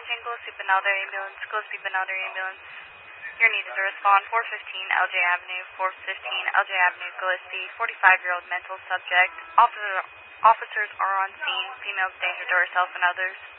attention, Gillespie Benalder Ambulance, Gillespie Benalder Ambulance. You're needed to respond 415 LJ Avenue, 415 LJ Avenue, Gillespie, 45-year-old mental subject. Officers are on scene, females danger to herself and others.